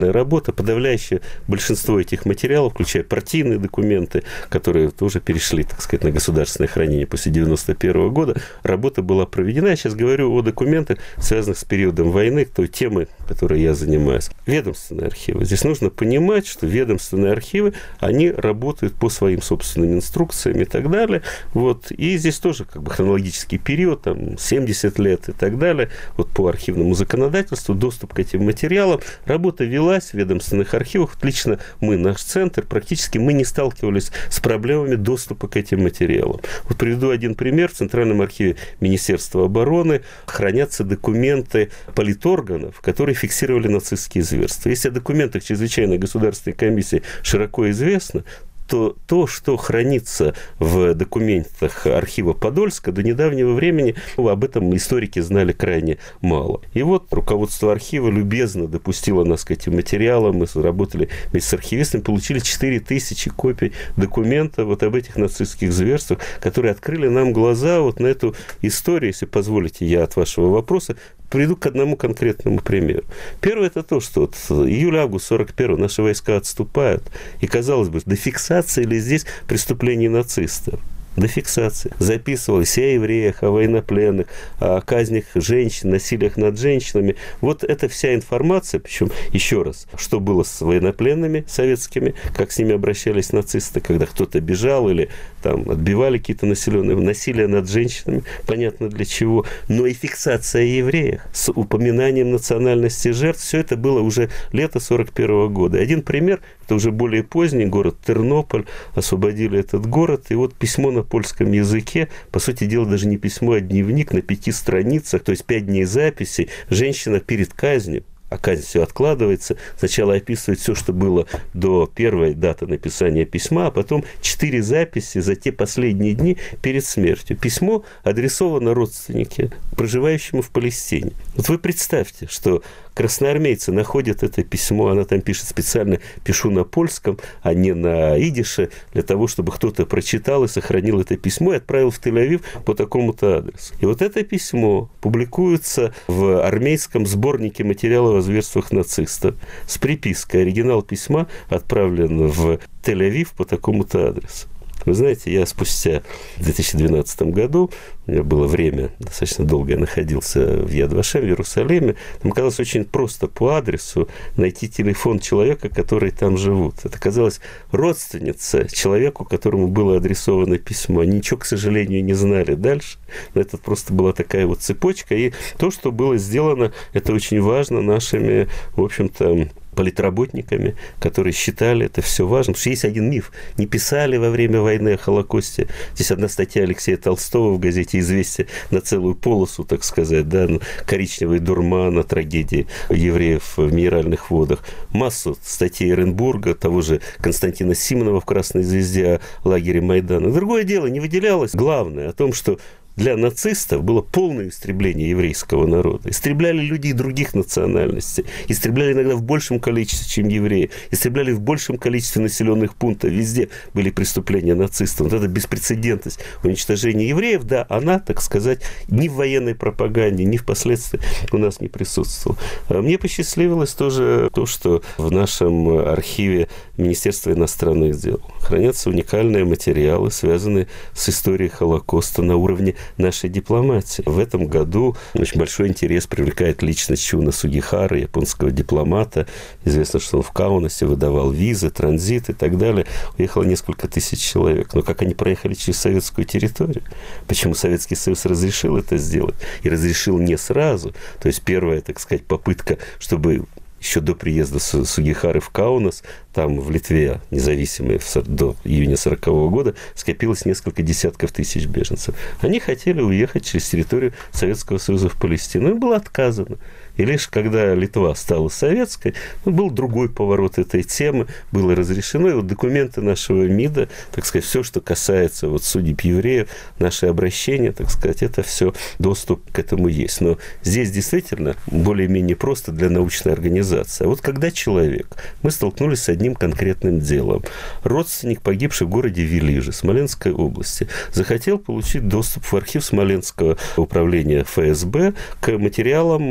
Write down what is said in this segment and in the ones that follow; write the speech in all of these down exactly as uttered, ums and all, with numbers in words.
работа. Подавляющее большинство этих материалов, включая партийные документы, которые тоже перешли, так сказать, на государственное хранение после девяносто первого года, работа была проведена. Я сейчас говорю о документах, связанных с периодом войны, той темы, которой я занимаюсь. Ведомственные архивы. Здесь нужно понимать, что ведомственные архивы, они работают по своим собственным инструкциям и так далее. Вот. И здесь тоже как бы хронологический период, там, семьдесят лет и так далее. Вот по архивному законодательству доступ к этим материалам. Работа велась в ведомственных архивах. Лично мы, наш центр, практически мы не сталкивались с проблемами доступа к этим материалам. Вот приведу один пример. В Центральном архиве Министерства обороны хранятся документы политорганов, которые фиксировали нацистские зверства. Если о документах чрезвычайной государственной комиссии широко известно, то то, что хранится в документах архива Подольска, до недавнего времени ну, об этом историки знали крайне мало. И вот руководство архива любезно допустило нас к этим материалам. Мы работали вместе с архивистами, получили четыре тысячи копий документов вот об этих нацистских зверствах, которые открыли нам глаза вот на эту историю. Если позволите, я от вашего вопроса приведу к одному конкретному примеру. Первое – это то, что вот июль-август сорок первого наши войска отступают, и, казалось бы, до фиксации ли здесь преступлений нацистов? До фиксации. Записывалось и о евреях, о военнопленных, о казнях женщин, насилиях над женщинами. Вот эта вся информация, причем, еще раз, что было с военнопленными советскими, как с ними обращались нацисты, когда кто-то бежал или там отбивали какие-то населенные, насилие над женщинами, понятно для чего, но и фиксация о евреях с упоминанием национальности жертв, все это было уже лето сорок первого года. Один пример, это уже более поздний город Тернополь, освободили этот город, и вот письмо на польском языке, по сути дела, даже не письмо, а дневник на пяти страницах, то есть пять дней записи, женщина перед казнью, а казнь все откладывается, сначала описывает все, что было до первой даты написания письма, а потом четыре записи за те последние дни перед смертью. Письмо адресовано родственнике, проживающему в Палестине. Вот вы представьте, что красноармейцы находят это письмо, она там пишет специально, пишу на польском, а не на идише, для того, чтобы кто-то прочитал и сохранил это письмо и отправил в Тель-Авив по такому-то адресу. И вот это письмо публикуется в армейском сборнике материалов о зверствах нацистов с припиской. Оригинал письма отправлен в Тель-Авив по такому-то адресу. Вы знаете, я спустя в две тысячи двенадцатом году, у меня было время, достаточно долго я находился в Яд Вашем, в Иерусалиме, там оказалось очень просто по адресу найти телефон человека, который там живут. Это оказалась родственница человеку, которому было адресовано письмо. Они ничего, к сожалению, не знали дальше, но это просто была такая вот цепочка. И то, что было сделано, это очень важно нашими, в общем-то, политработниками, которые считали это все важным. Потому что есть один миф. Не писали во время войны о Холокосте. Здесь одна статья Алексея Толстого в газете «Известия» на целую полосу, так сказать, да, коричневый дурман о трагедии евреев в Минеральных водах. Массу статей Эренбурга, того же Константина Симонова в «Красной звезде» о лагере Майдана. Другое дело, не выделялось главное о том, что для нацистов было полное истребление еврейского народа. Истребляли людей других национальностей. Истребляли иногда в большем количестве, чем евреи. Истребляли в большем количестве населенных пунктов. Везде были преступления нацистов. Вот эта беспрецедентность уничтожения евреев, да, она, так сказать, ни в военной пропаганде, ни впоследствии у нас не присутствовала. Мне посчастливилось тоже то, что в нашем архиве Министерства иностранных дел хранятся уникальные материалы, связанные с историей Холокоста на уровне нашей дипломатии. В этом году очень большой интерес привлекает личность Чуна Сугихары, японского дипломата. Известно, что он в Каунасе выдавал визы, транзит и так далее. Уехало несколько тысяч человек. Но как они проехали через советскую территорию? Почему Советский Союз разрешил это сделать? И разрешил не сразу. То есть первая, так сказать, попытка, чтобы еще до приезда Сугихары в Каунас, там в Литве, независимой до июня сорокового года, скопилось несколько десятков тысяч беженцев. Они хотели уехать через территорию Советского Союза в Палестину. Им было отказано. И лишь когда Литва стала советской, ну, был другой поворот этой темы, было разрешено. И вот документы нашего МИДа, так сказать, все, что касается вот судеб евреев, наши обращения, так сказать, это все, доступ к этому есть. Но здесь действительно более-менее просто для научной организации. А вот когда человек, мы столкнулись с одним конкретным делом. Родственник, погибший в городе Велиже, Смоленской области, захотел получить доступ в архив Смоленского управления ФСБ к материалам процесса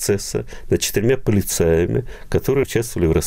эксцесса над четырьмя полицаями, которые участвовали в